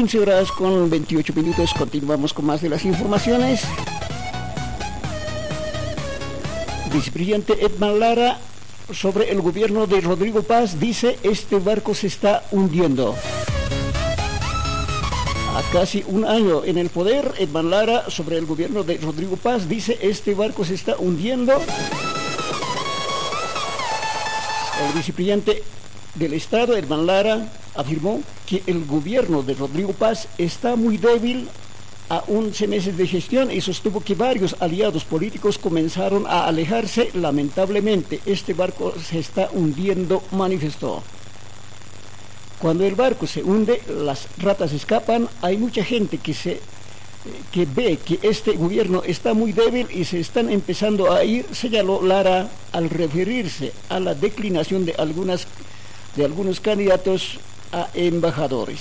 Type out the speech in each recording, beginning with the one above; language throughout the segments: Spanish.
15 horas con 28 minutos. Continuamos con más de las informaciones. Vicepresidente Edman Lara sobre el gobierno de Rodrigo Paz dice: este barco se está hundiendo. A casi un año en el poder, Edman Lara sobre el gobierno de Rodrigo Paz dice: este barco se está hundiendo. El vicepresidente del Estado, Edman Lara, afirmó que el gobierno de Rodrigo Paz está muy débil a 11 meses de gestión y sostuvo que varios aliados políticos comenzaron a alejarse. Lamentablemente, este barco se está hundiendo, manifestó. Cuando el barco se hunde, las ratas escapan. Hay mucha gente que ve que este gobierno está muy débil y se están empezando a ir, señaló Lara al referirse a la declinación de algunos candidatos a embajadores.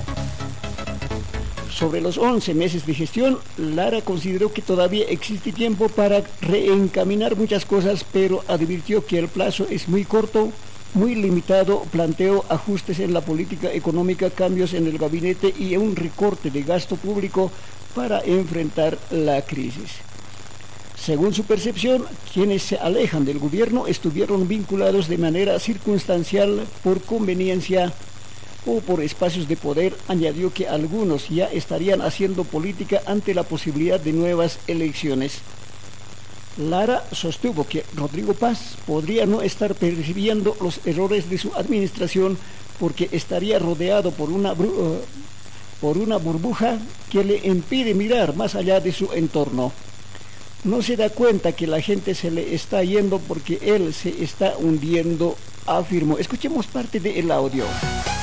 Sobre los 11 meses de gestión, Lara consideró que todavía existe tiempo para reencaminar muchas cosas, pero advirtió que el plazo es muy corto, muy limitado. Planteó ajustes en la política económica, cambios en el gabinete y un recorte de gasto público para enfrentar la crisis. Según su percepción, quienes se alejan del gobierno estuvieron vinculados de manera circunstancial, por conveniencia o por espacios de poder. Añadió que algunos ya estarían haciendo política ante la posibilidad de nuevas elecciones. Lara sostuvo que Rodrigo Paz podría no estar percibiendo los errores de su administración porque estaría rodeado por una burbuja que le impide mirar más allá de su entorno. No se da cuenta que la gente se le está yendo porque él se está hundiendo, afirmó. Escuchemos parte del audio.